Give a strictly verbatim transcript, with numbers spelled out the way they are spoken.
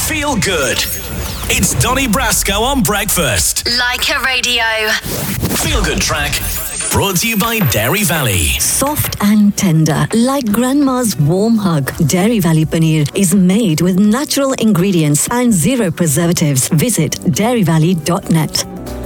Feel good. It's Donny Brasco on breakfast. Like a radio. Feel good track. Brought to you by Dairy Valley. Soft and tender, like grandma's warm hug. Dairy Valley paneer is made with natural ingredients and zero preservatives. Visit dairy valley dot net.